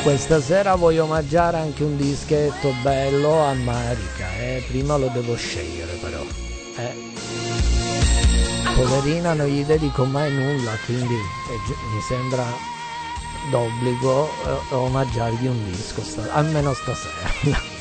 Questa sera voglio mangiare anche un dischetto bello a Marica, prima lo devo scegliere però. Poverina non gli dedico mai nulla, quindi mi sembra d'obbligo omaggiargli un disco, almeno stasera.